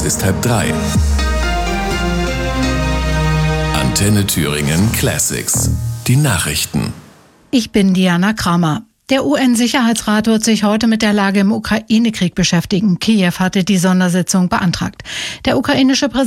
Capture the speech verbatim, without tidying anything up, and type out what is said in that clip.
ist halb drei. Antenne Thüringen Classics. Die Nachrichten. Ich bin Diana Kramer. Der U N-Sicherheitsrat wird sich heute mit der Lage im Ukraine-Krieg beschäftigen. Kiew hatte die Sondersitzung beantragt. Der ukrainische Präsident